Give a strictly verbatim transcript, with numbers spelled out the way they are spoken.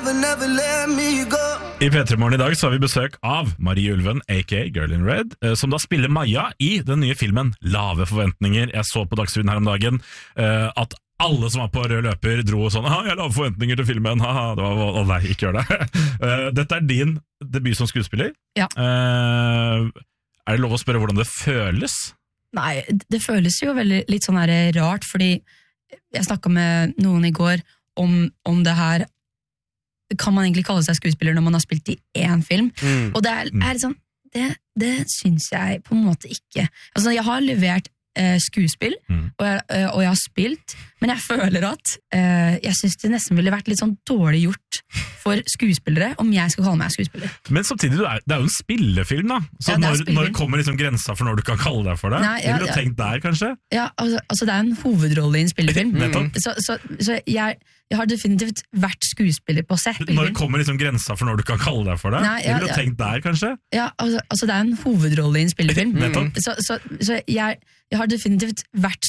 never, never let me go. I P tre Morgen i dag så har vi besøk av Marie Ulven, aka Girl in Red, som da spiller Maja i den nye filmen Lave forventninger. Jeg så på Dagsrevyen her om dagen at alle som var på rød løper dro sånn, «Ha, jeg har lave forventninger til filmen, haha, det var, å nei, ikke gjør det». Dette er din debut som skuespiller. Ja. Er det lov å spørre hvordan det føles? Nei, det føles jo veldig litt sånn her rart, fordi jeg snakket med noen i går om, om det her. Kan man egentlig kalle seg skuespiller når man har spilt i én film? Mm. Og det er, er sånn, det, det synes jeg på en måte ikke. Altså, jeg har levert eh, skuespill, mm. og, jeg, eh, og jeg har spilt, men jeg føler at eh, jeg synes det nesten ville vært litt sånn dårlig gjort for skuespillere om jeg skal kalle meg skuespiller. Men samtidig, det er, det er jo en spillefilm da. Så ja, når, når kommer liksom grensa for når du kan kalle deg for det? Nei, ja, Eller du ja. tenkt der, kanskje? Ja, altså, altså det er en hovedrolle i en spillefilm. Mm. Så, så, så jeg... Jeg har definitivt vært skuespiller på sett. Når kommer liksom grensa for når du kan kalle deg for det? Nei, ja, Eller du har tenkt der, kanskje? Ja, altså, altså det er en hovedrolle i en spillefilm. Mm. Så, så, så jeg, jeg har definitivt vært